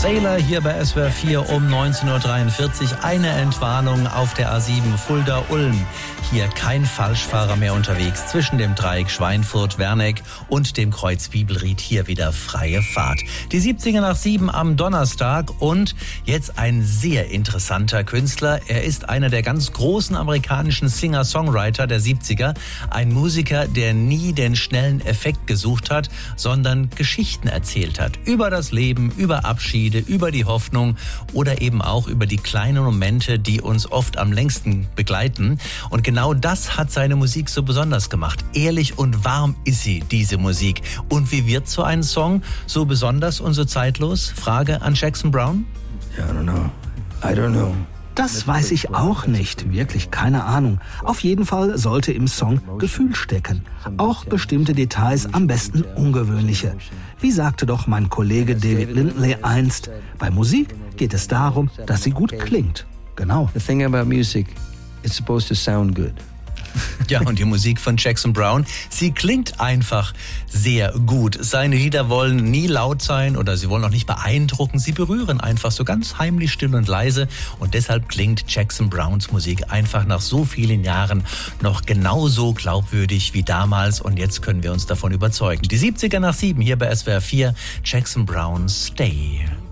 Sailor hier bei SWR 4 um 19.43 Uhr. Eine Entwarnung auf der A7 Fulda-Ulm. Hier kein Falschfahrer mehr unterwegs. Zwischen dem Dreieck Schweinfurt-Werneck und dem Kreuz Bibelried hier wieder freie Fahrt. Die 70er nach 7 am Donnerstag und jetzt ein sehr interessanter Künstler. Er ist einer der ganz großen amerikanischen Singer-Songwriter der 70er. Ein Musiker, der nie den schnellen Effekt gesucht hat, sondern Geschichten erzählt hat. Über das Leben, über Abschiede, über die Hoffnung oder eben auch über die kleinen Momente, die uns oft am längsten begleiten. Und genau das hat seine Musik so besonders gemacht. Ehrlich und warm ist sie, diese Musik. Und wie wird so ein Song so besonders und so zeitlos? Frage an Jackson Browne. I don't know. Das weiß ich auch nicht, wirklich keine Ahnung. Auf jeden Fall sollte im Song Gefühl stecken. Auch bestimmte Details, am besten ungewöhnliche. Wie sagte doch mein Kollege David Lindley einst, bei Musik geht es darum, dass sie gut klingt. Genau. The thing about music, it's supposed to sound good. Ja, und die Musik von Jackson Browne, sie klingt einfach sehr gut. Seine Lieder wollen nie laut sein oder sie wollen auch nicht beeindrucken. Sie berühren einfach so ganz heimlich, still und leise. Und deshalb klingt Jackson Brownes Musik einfach nach so vielen Jahren noch genauso glaubwürdig wie damals. Und jetzt können wir uns davon überzeugen. Die 70er nach 7 hier bei SWR 4, Jackson Browne Stay.